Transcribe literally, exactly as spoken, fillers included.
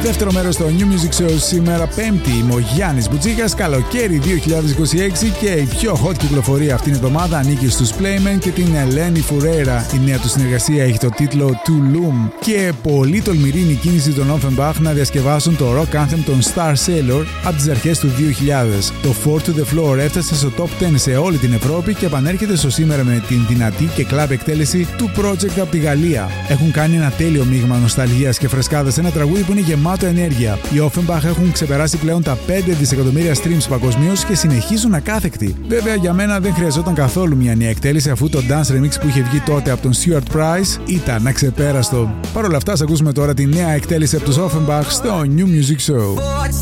Δεύτερο μέρος στο New Music Show σήμερα Πέμπτη. Είμαι ο Γιάννης Μπουτζίκας, καλοκαίρι δύο χιλιάδες είκοσι έξι και η πιο hot κυκλοφορία αυτήν την εβδομάδα ανήκει στους Playmen και την Ελένη Φουρέιρα. Η νέα του συνεργασία έχει το τίτλο Tulum και πολύ τολμηρή κίνηση των Offenbach να διασκευάσουν το rock anthem των Star Sailor από τις αρχές του δύο χιλιάδες. Το Four to the Floor έφτασε στο top δέκα σε όλη την Ευρώπη και επανέρχεται στο σήμερα με την δυνατή και κλαμπ εκτέλεση του project από τη Γαλλία. Έχουν κάνει ένα τέλειο μείγμα νοσταλγίας και φρεσκάδας σε ένα τραγούδι που είναι γεμάτο ενέργεια. Οι Offenbach έχουν ξεπεράσει πλέον τα πέντε δισεκατομμύρια streams παγκοσμίως και συνεχίζουν ακάθεκτοι. Βέβαια, για μένα δεν χρειαζόταν καθόλου μια νέα εκτέλεση, αφού το dance remix που είχε βγει τότε από τον Stuart Price ήταν αξεπέραστο. Παρ' όλα αυτά, ας ακούσουμε τώρα τη νέα εκτέλεση από τους Offenbach στο New Music Show.